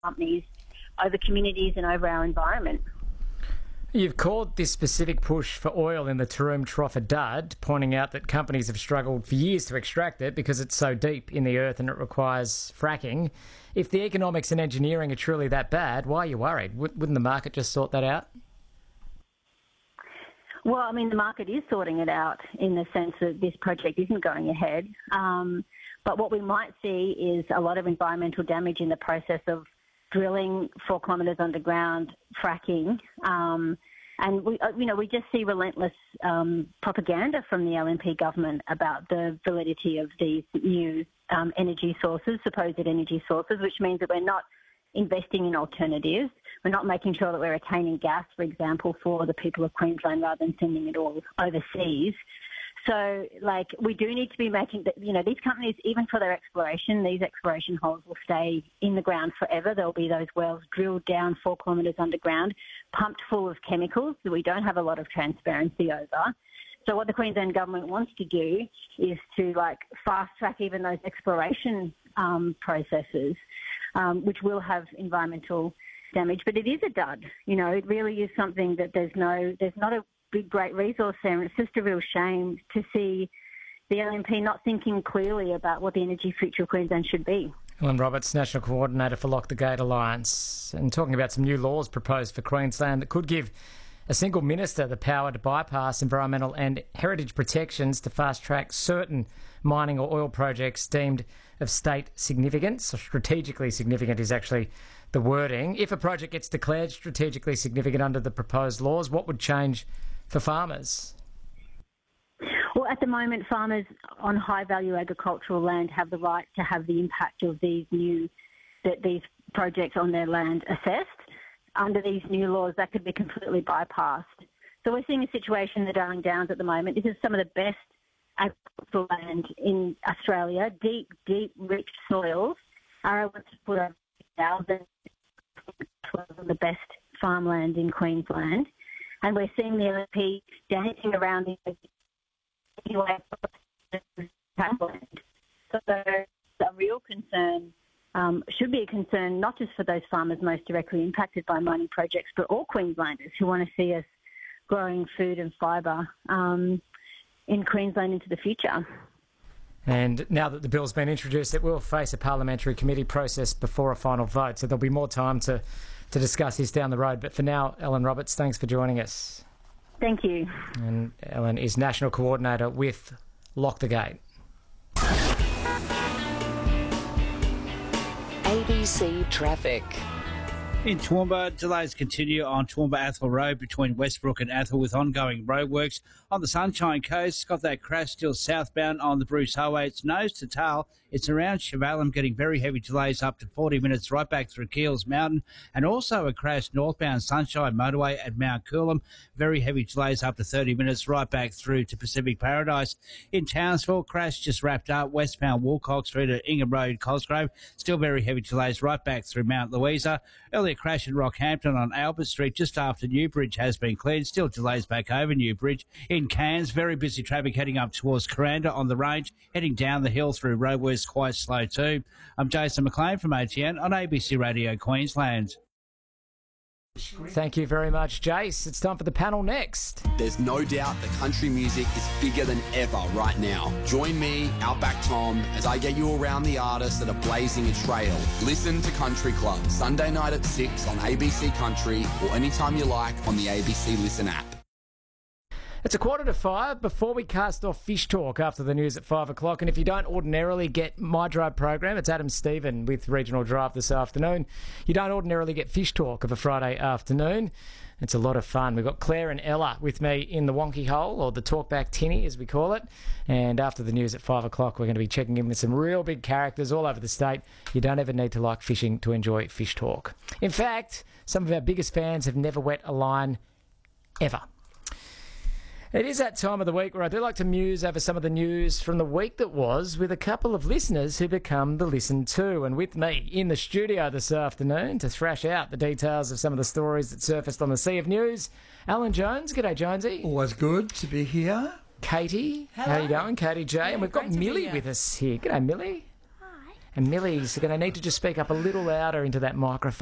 companies over communities and over our environment. You've called this specific push for oil in the Taroom Trough a dud, pointing out that companies have struggled for years to extract it because it's so deep in the earth and it requires fracking. If the economics and engineering are truly that bad, why are you worried? Wouldn't the market just sort that out? Well, I mean, the market is sorting it out in the sense that this project isn't going ahead. But what we might see is a lot of environmental damage in the process of drilling 4 kilometres underground, fracking, and we just see relentless propaganda from the LNP government about the validity of these new energy sources, supposed energy sources, which means that we're not investing in alternatives. We're not making sure that we're retaining gas, for example, for the people of Queensland rather than sending it all overseas. So, we do need to be making, these companies, even for their exploration, these exploration holes will stay in the ground forever. There'll be those wells drilled down 4 kilometres underground, pumped full of chemicals that we don't have a lot of transparency over. So what the Queensland government wants to do is to, fast-track even those exploration processes, which will have environmental damage. But it is a dud. It really is something that there's not a big, great resource there, and it's just a real shame to see the LNP not thinking clearly about what the energy future of Queensland should be. Ellen Roberts, National Coordinator for Lock the Gate Alliance, and talking about some new laws proposed for Queensland that could give a single minister the power to bypass environmental and heritage protections to fast-track certain mining or oil projects deemed of state significance, or strategically significant is actually the wording. If a project gets declared strategically significant under the proposed laws, what would change for farmers? Well, at the moment, farmers on high-value agricultural land have the right to have the impact of these projects on their land assessed. Under these new laws, that could be completely bypassed. So we're seeing a situation in the Darling Downs at the moment. This is some of the best agricultural land in Australia, deep, rich soils. Are able to put over 1,000 of the best farmland in Queensland. And we're seeing the LNP dancing around in farmland. So there's a real concern, should be a concern not just for those farmers most directly impacted by mining projects, but all Queenslanders who want to see us growing food and fibre in Queensland into the future. And now that the bill's been introduced, it will face a parliamentary committee process before a final vote, so there'll be more time to discuss this down the road. But for now, Ellen Roberts, thanks for joining us. Thank you. And Ellen is National Coordinator with Lock the Gate. ABC Traffic. In Toowoomba, delays continue on Toowoomba Athol Road between Westbrook and Athol with ongoing roadworks. On the Sunshine Coast, got that crash still southbound on the Bruce Highway. It's nose to tail. It's around Chevalum, getting very heavy delays up to 40 minutes right back through Keels Mountain. And also a crash northbound Sunshine Motorway at Mount Coolum. Very heavy delays up to 30 minutes right back through to Pacific Paradise. In Townsville, crash just wrapped up westbound Woolcock Street at Ingham Road, Cosgrove. Still very heavy delays right back through Mount Louisa. Earlier crash in Rockhampton on Albert Street just after Newbridge has been cleared. Still delays back over Newbridge. In Cairns, very busy traffic heading up towards Coranda on the range. Heading down the hill through roadworks quite slow too. I'm Jason McLean from ATN on ABC Radio Queensland. Thank you very much, Jace. It's time for the panel next. There's no doubt that country music is bigger than ever right now. Join me, Outback Tom, as I get you around the artists that are blazing a trail. Listen to Country Club, Sunday night at 6 on ABC Country or anytime you like on the ABC Listen app. It's 4:45 before we cast off Fish Talk after the news at 5 o'clock. And if you don't ordinarily get my drive program, it's Adam Stephen with Regional Drive this afternoon. You don't ordinarily get Fish Talk of a Friday afternoon. It's a lot of fun. We've got Claire and Ella with me in the wonky hole, or the talkback tinny as we call it. And after the news at 5 o'clock, we're going to be checking in with some real big characters all over the state. You don't ever need to like fishing to enjoy Fish Talk. In fact, some of our biggest fans have never wet a line ever. It is that time of the week where I do like to muse over some of the news from the week that was with a couple of listeners who become the Listen To. And with me in the studio this afternoon to thrash out the details of some of the stories that surfaced on the Sea of News, Alan Jones. G'day, Jonesy. Always good to be here. Katie. Hello. How you going? Katie J. Yeah, and we've got great to be Millie here. with us here. G'day, Millie. Hi. And Millie's going to need to just speak up a little louder into that microphone.